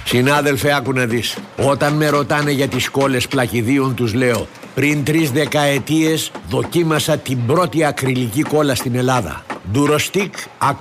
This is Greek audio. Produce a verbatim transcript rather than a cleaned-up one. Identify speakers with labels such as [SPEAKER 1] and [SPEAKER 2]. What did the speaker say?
[SPEAKER 1] Συνάδελφε, άκου να δεις. Όταν με ρωτάνε για τις κόλλες πλακιδίων, τους λέω: πριν τρεις δεκαετίες δοκίμασα την πρώτη ακριλική κόλλα στην Ελλάδα. Durostic